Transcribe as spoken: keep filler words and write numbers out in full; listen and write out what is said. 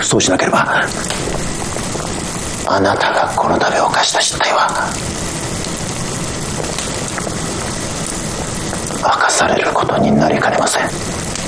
そうしなければ、あなたがこの度犯した失態は明かされることになりかねません。